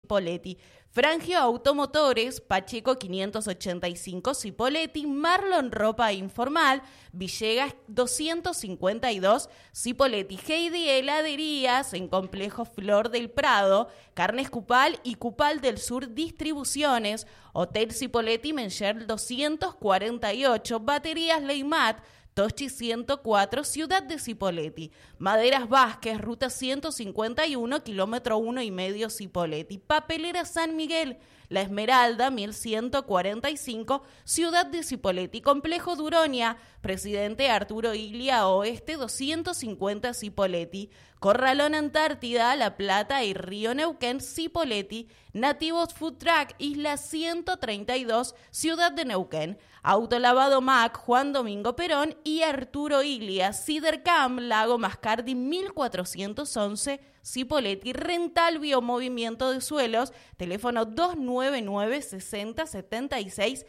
Cipolletti. Frangio Automotores, Pacheco 585 Cipolletti, Marlon Ropa Informal, Villegas 252 Cipolletti, Heidi Heladerías en Complejo Flor del Prado, Carnes Cupal y Cupal del Sur Distribuciones, Hotel Cipolletti Mencher 248, Baterías Leimat, Toschi 104, Ciudad de Cipolletti, Maderas Vázquez, Ruta 151, kilómetro 1,5 Cipolletti, Papelera San Miguel, La Esmeralda 1145, Ciudad de Cipolletti, Complejo Duronia, Presidente Arturo Iglia Oeste 250 Cipolletti, Corralón Antártida, La Plata y Río Neuquén, Cipolletti, Nativos Food Truck, Isla 132, Ciudad de Neuquén, Autolavado Mac, Juan Domingo Perón y Arturo Iglia, Cidercam, Lago Mascardi 1411, Cipolletti, Rental Biomovimiento de Suelos, teléfono 299 60 76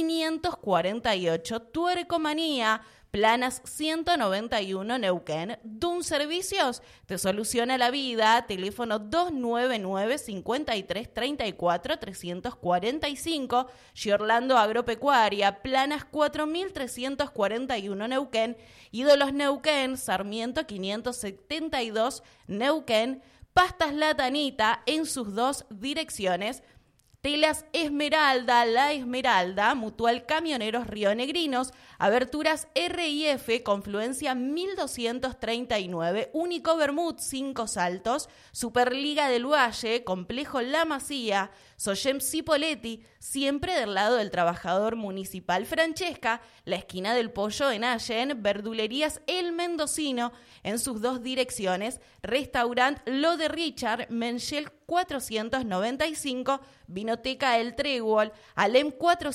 548, Tuercomanía, Planas 191 Neuquén. DUN Servicios te soluciona la vida. Teléfono 299 53 34 345. Giorlando Agropecuaria, Planas 4341 Neuquén. Ídolos Neuquén, Sarmiento 572 Neuquén. Pastas Latanita en sus dos direcciones. Telas Esmeralda, La Esmeralda, Mutual Camioneros Rionegrinos, Aberturas RIF, Confluencia 1239, Único Bermud 5 Saltos, Superliga del Valle, Complejo La Masía, Soyem Cipolletti, siempre del lado del trabajador municipal. Francesca, la esquina del Pollo en Allen, Verdulerías El Mendocino en sus dos direcciones, Restaurant Lo de Richard, Menchel 495, Vinoteca El Treguol, Alem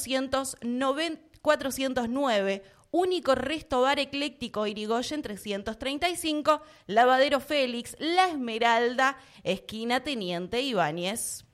409, Único Resto Bar Ecléctico Irigoyen 335, Lavadero Félix, La Esmeralda, esquina Teniente Ibáñez.